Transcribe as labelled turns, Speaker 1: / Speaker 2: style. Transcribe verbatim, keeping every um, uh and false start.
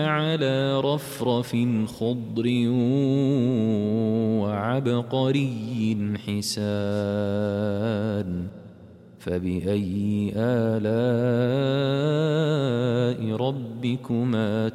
Speaker 1: على رفرف خضر وعبقري حسان فبأي آلاء ربكما